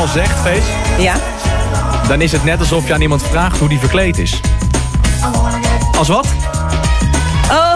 al zegt, Fees, Ja? dan is het net alsof je aan iemand vraagt hoe die verkleed is. Als wat? Oh.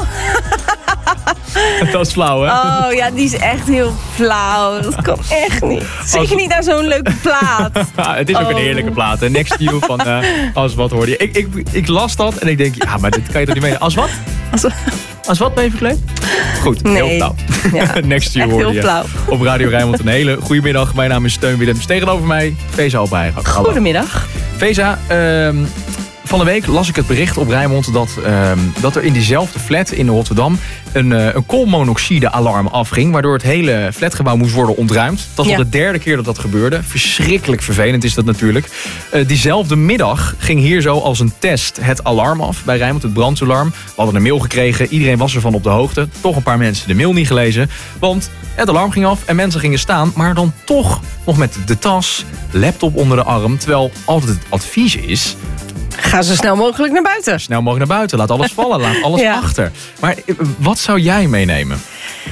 Dat is flauw, hè? Oh ja, die is echt heel flauw. Dat kan echt niet. Zeker niet naar zo'n leuke plaat. Het is ook een heerlijke plaat. Hè? Next to You van Als wat hoorde je. Ik las dat en ik denk, ja, maar dit kan je toch niet meenemen. Als wat? Als wat ben je verkleed? Goed, Nee. heel flauw. Ja, Next to You echt hoorde heel je. flauw. Op Radio Rijnmond een hele goede middag. Mijn naam is Steun Willems. Tegenover mij, Feza Albeijger. Goedemiddag. Feza, van de week las ik het bericht op Rijnmond dat er in diezelfde flat in Rotterdam een koolmonoxide-alarm afging, waardoor het hele flatgebouw moest worden ontruimd. Dat was al de derde keer dat dat gebeurde. Verschrikkelijk vervelend is dat natuurlijk. Diezelfde middag ging hier zo als een test het alarm af bij Rijnmond, het brandalarm. We hadden een mail gekregen, iedereen was ervan op de hoogte. Toch een paar mensen de mail niet gelezen, want het alarm ging af en mensen gingen staan, maar dan toch nog met de tas, laptop onder de arm, terwijl altijd het advies is: Ga zo snel mogelijk naar buiten. snel mogelijk naar buiten. Laat alles vallen. Laat alles achter. Maar wat zou jij meenemen?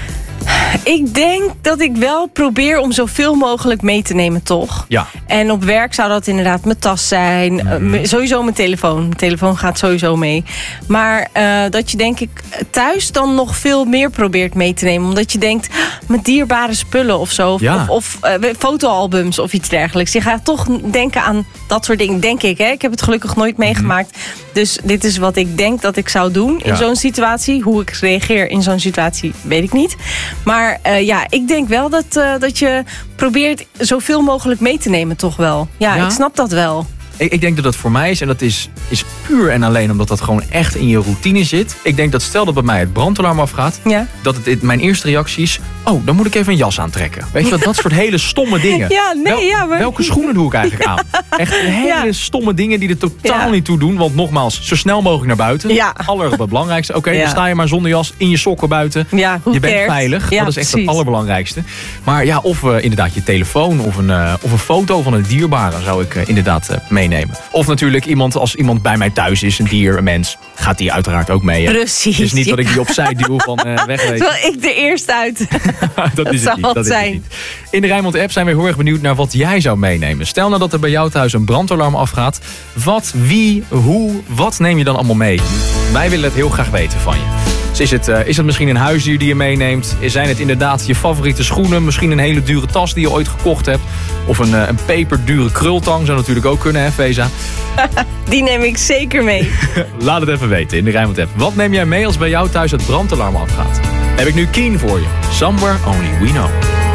Ik denk dat ik wel probeer om zoveel mogelijk mee te nemen, toch? Ja. En op werk zou dat inderdaad mijn tas zijn. Sowieso mijn telefoon. Mijn telefoon gaat sowieso mee. Maar dat je denk ik thuis dan nog veel meer probeert mee te nemen. Omdat je denkt, met dierbare spullen of zo. Of fotoalbums of iets dergelijks. Je gaat toch denken aan dat soort dingen, denk ik. Hè? Ik heb het gelukkig nooit meegemaakt. Dus dit is wat ik denk dat ik zou doen in zo'n situatie. Hoe ik reageer in zo'n situatie, weet ik niet. Maar ik denk wel dat je probeert zoveel mogelijk mee te nemen, toch wel. Ja, ik snap dat wel. Ik denk dat dat voor mij is, en dat is puur en alleen omdat dat gewoon echt in je routine zit. Ik denk dat stel dat bij mij het brandalarm afgaat, dat mijn eerste reactie is: oh, dan moet ik even een jas aantrekken. Weet je wat, dat soort hele stomme dingen. Welke schoenen doe ik eigenlijk aan? Echt hele stomme dingen die er totaal niet toe doen. Want nogmaals, zo snel mogelijk naar buiten. Ja. Allerbelangrijkste. Oké, dan sta je maar zonder jas in je sokken buiten. Ja, je bent veilig. Ja, dat is echt precies. het allerbelangrijkste. Maar ja, of inderdaad je telefoon of een foto van een dierbare zou ik inderdaad meenemen. Of natuurlijk als iemand bij mij thuis is, een dier, een mens, gaat die uiteraard ook mee. Hè? Precies. Het is niet dat ik die opzij duw van wegwezen. Terwijl ik er eerst uit. Dat is het niet. Dat is het niet. In de Rijnmond app zijn we heel erg benieuwd naar wat jij zou meenemen. Stel nou dat er bij jou thuis een brandalarm afgaat. Wat, wie, hoe, wat neem je dan allemaal mee? Wij willen het heel graag weten van je. Dus is het misschien een huisdier die je meeneemt? Zijn het inderdaad je favoriete schoenen? Misschien een hele dure tas die je ooit gekocht hebt? Of een peperdure krultang zou natuurlijk ook kunnen, hè, Feza? Die neem ik zeker mee. Laat het even weten in de Rijnmond app. Wat neem jij mee als bij jou thuis het brandalarm afgaat? Heb ik nu Keen voor je. Somewhere Only We Know.